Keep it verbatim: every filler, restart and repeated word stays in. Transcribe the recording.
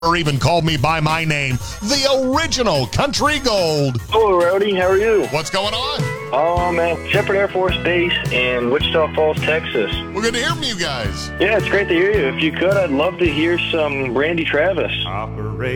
or even called me by my name, the original Country Gold. Hello, Rowdy. How are you? What's going on? Oh, I'm at Shepherd Air Force Base in Wichita Falls, Texas. We're good to hear from you guys. Yeah, it's great to hear you. If you could, I'd love to hear some Randy Travis. Operate.